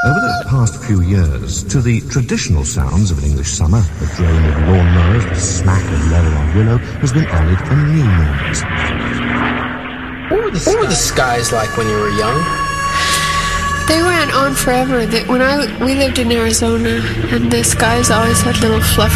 Over the past few years, to the traditional sounds of an English summer, the drone of lawnmowers, the smack of leather on willow, has been added a new noise. What were the skies like when you were young? They went on forever. We lived in Arizona, and the skies always had little fluff